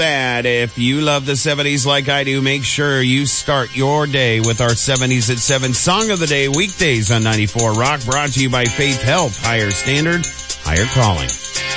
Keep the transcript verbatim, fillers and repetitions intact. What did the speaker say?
That if you love the seventies like I do, make sure you start your day with our seventies at seven Song of the Day weekdays on ninety-four Rock, brought to you by Faith Health, higher standard, higher calling.